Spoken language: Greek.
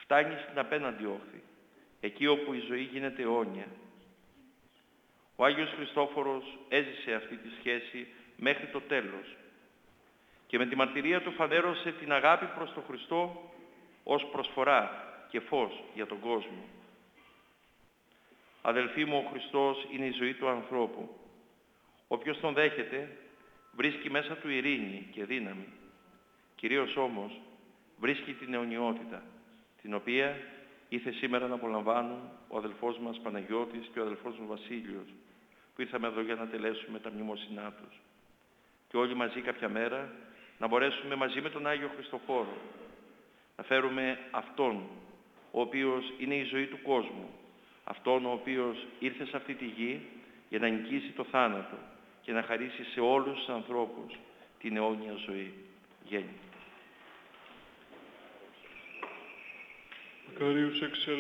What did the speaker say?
φτάνει στην απέναντι όχθη, εκεί όπου η ζωή γίνεται αιώνια. Ο Άγιος Χριστόφορος έζησε αυτή τη σχέση μέχρι το τέλος και με τη μαρτυρία του φανέρωσε την αγάπη προς τον Χριστό ως προσφορά και φως για τον κόσμο. Αδελφοί μου, ο Χριστός είναι η ζωή του ανθρώπου. Όποιος τον δέχεται βρίσκει μέσα του ειρήνη και δύναμη. Κυρίως όμως βρίσκει την αιωνιότητα, την οποία ήρθε σήμερα να απολαμβάνουν ο αδελφός μας Παναγιώτης και ο αδελφός μου Βασίλειος, που ήρθαμε εδώ για να τελέσουμε τα μνημόσυνά τους. Και όλοι μαζί κάποια μέρα να μπορέσουμε μαζί με τον Άγιο Χριστοφόρο να φέρουμε Αυτόν, ο οποίος είναι η ζωή του κόσμου, Αυτόν ο οποίος ήρθε σε αυτή τη γη για να νικήσει το θάνατο και να χαρίσει σε όλους τους ανθρώπους την αιώνια ζωή. Γέννη.